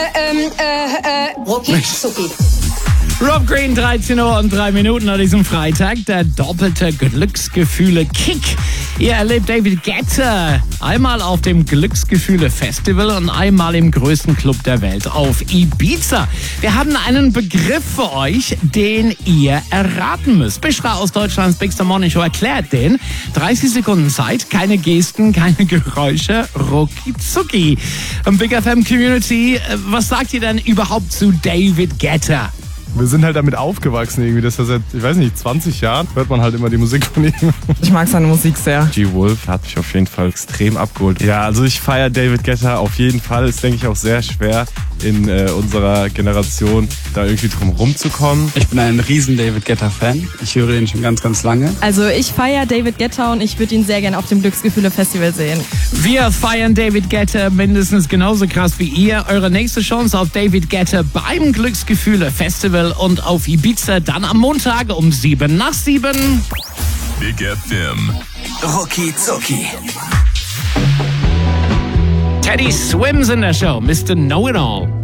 Rucki Zucki. Rob Green, 13 Uhr und 3 Minuten an diesem Freitag. Der doppelte Glücksgefühle-Kick. Ihr erlebt David Guetta einmal auf dem Glücksgefühle-Festival und einmal im größten Club der Welt auf Ibiza. Wir haben einen Begriff für euch, den ihr erraten müsst. Bishra aus Deutschlands Big Star Morning Show erklärt den. 30 Sekunden Zeit, keine Gesten, keine Geräusche. Rucki Zucki. Big FM Community, was sagt ihr denn überhaupt zu David Guetta? Wir sind halt damit aufgewachsen irgendwie. Das ist ja seit, ich weiß nicht, 20 Jahren hört man halt immer die Musik von ihm. Ich mag seine Musik sehr. G-Wolf hat mich auf jeden Fall extrem abgeholt. Ja, also ich feiere David Guetta auf jeden Fall. Ist, denke ich, auch sehr schwer in unserer Generation da irgendwie drum rumzukommen. Ich bin ein riesen David Guetta-Fan. Ich höre ihn schon ganz, ganz lange. Also ich feiere David Guetta und ich würde ihn sehr gerne auf dem Glücksgefühle-Festival sehen. Wir feiern David Guetta mindestens genauso krass wie ihr. Eure nächste Chance auf David Guetta beim Glücksgefühle-Festival und auf Ibiza dann am Montag um 7:07. Big FM. Rucki Zucki. Teddy Swims in der Show, Mr. Know-It-All.